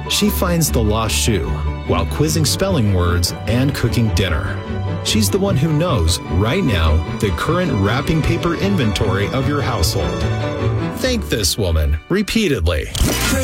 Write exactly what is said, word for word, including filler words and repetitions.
She finds the lost shoe while quizzing spelling words and cooking dinner. She's the one who knows, right now, the current wrapping paper inventory of your household. Thank this woman repeatedly.